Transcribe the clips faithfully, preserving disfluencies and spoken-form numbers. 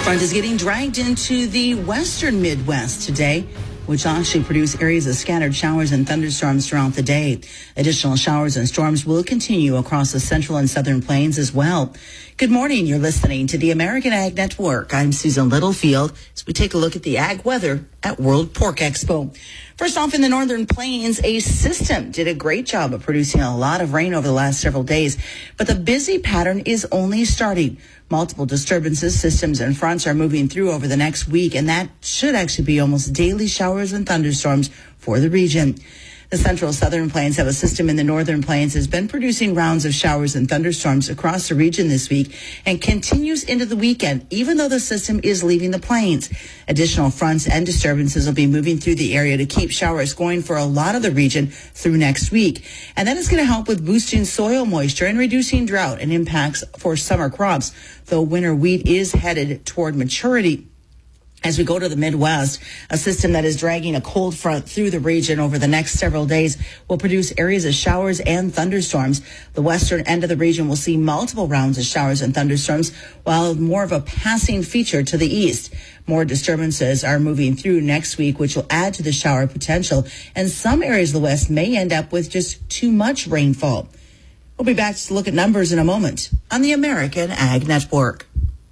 Front is getting dragged into the western Midwest today, which actually produce areas of scattered showers and thunderstorms throughout the day. Additional showers and storms will continue across the central and southern plains as well. Good morning. You're listening to the American Ag Network. I'm Susan Littlefield as we take a look at the ag weather at World Pork Expo. First off, in the northern plains, a system did a great job of producing a lot of rain over the last several days, but the busy pattern is only starting. Multiple disturbances, systems, and fronts are moving through over the next week, and that should actually be almost daily showers and thunderstorms for the region. The central southern plains have a system in the northern plains has been producing rounds of showers and thunderstorms across the region this week and continues into the weekend, even though the system is leaving the plains. Additional fronts and disturbances will be moving through the area to keep showers going for a lot of the region through next week. And that is going to help with boosting soil moisture and reducing drought and impacts for summer crops, though winter wheat is headed toward maturity. As we go to the Midwest, a system that is dragging a cold front through the region over the next several days will produce areas of showers and thunderstorms. The western end of the region will see multiple rounds of showers and thunderstorms, while more of a passing feature to the east. More disturbances are moving through next week, which will add to the shower potential, and some areas of the west may end up with just too much rainfall. We'll be back to look at numbers in a moment on the American Ag Network.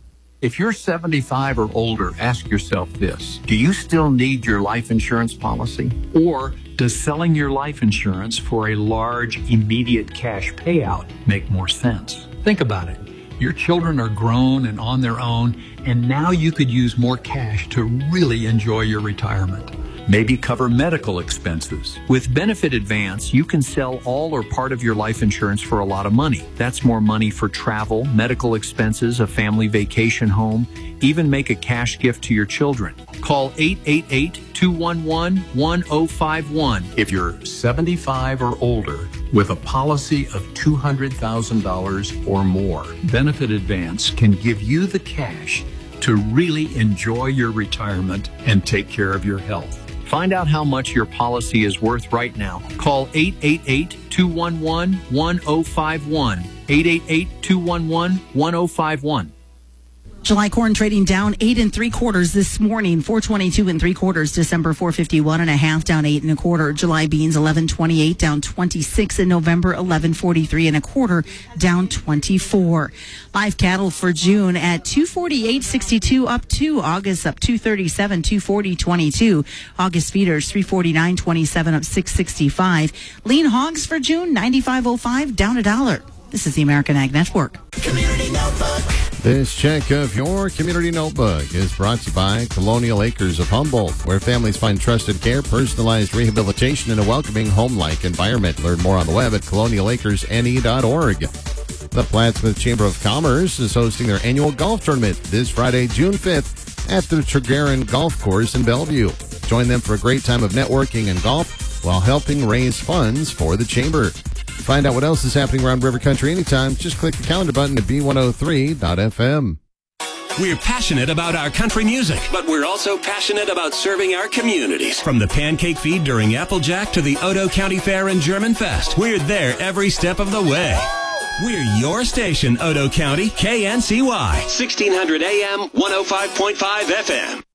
If you're seventy-five or older, ask yourself this. Do you still need your life insurance policy? Or does selling your life insurance for a large, immediate cash payout make more sense? Think about it. Your children are grown and on their own, and now you could use more cash to really enjoy your retirement. Maybe cover medical expenses. With Benefit Advance, you can sell all or part of your life insurance for a lot of money. That's more money for travel, medical expenses, a family vacation home, even make a cash gift to your children. Call eight eight eight, two one one, one zero five one if you're seventy-five or older with a policy of two hundred thousand dollars or more. Benefit Advance can give you the cash to really enjoy your retirement and take care of your health. Find out how much your policy is worth right now. Call eight eight eight, two one one, one zero five one. eight eight eight, two one one, one zero five one. July corn trading down eight and three quarters this morning, four twenty-two and three quarters. December four fifty-one and a half, down eight and a quarter. July beans eleven twenty-eight, down twenty-six. In November eleven forty-three and a quarter, down twenty-four. Live cattle for June at two forty-eight sixty-two, up two. August up two thirty-seven, two forty twenty-two. August feeders three forty-nine twenty-seven, up six sixty-five. Lean hogs for June ninety-five oh five, down a dollar. This is the American Ag Network. Community Notebook. This check of your Community Notebook is brought to you by Colonial Acres of Humboldt, where families find trusted care, personalized rehabilitation, and a welcoming home-like environment. Learn more on the web at colonial acres n e dot org. The Plattsmouth Chamber of Commerce is hosting their annual golf tournament this Friday, June fifth, at the Tregaron Golf Course in Bellevue. Join them for a great time of networking and golf while helping raise funds for the Chamber. Find out what else is happening around River Country anytime. Just click the calendar button at B one oh three dot f m. We're passionate about our country music, but we're also passionate about serving our communities. From the pancake feed during Applejack to the Odo County Fair and German Fest, we're there every step of the way. We're your station, Odo County, K N C Y. sixteen hundred A M, one oh five point five F M.